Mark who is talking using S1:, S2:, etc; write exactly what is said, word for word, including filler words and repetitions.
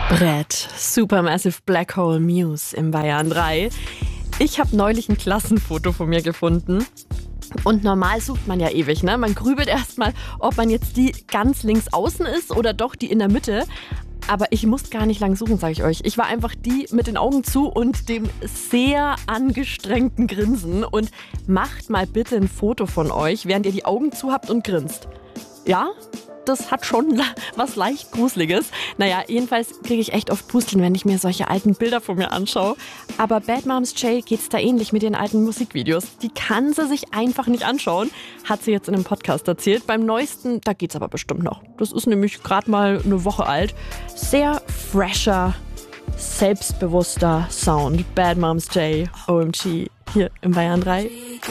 S1: Brett, Supermassive Black Hole Muse im Bayern drei. Ich habe neulich ein Klassenfoto von mir gefunden. Und normal sucht man ja ewig, ne? Man grübelt erstmal, ob man jetzt die ganz links außen ist oder doch die in der Mitte. Aber ich muss gar nicht lang suchen, sage ich euch. Ich war einfach die mit den Augen zu und dem sehr angestrengten Grinsen. Und macht mal bitte ein Foto von euch, während ihr die Augen zu habt und grinst. Ja? Das hat schon was leicht Gruseliges. Naja, jedenfalls kriege ich echt oft Pusteln, wenn ich mir solche alten Bilder von mir anschaue. Aber Bad Moms J geht's da ähnlich mit den alten Musikvideos. Die kann sie sich einfach nicht anschauen, hat sie jetzt in einem Podcast erzählt. Beim neuesten, da geht's aber bestimmt noch. Das ist nämlich gerade mal eine Woche alt. Sehr fresher, selbstbewusster Sound. Bad Moms J, O M G, hier im Bayern drei.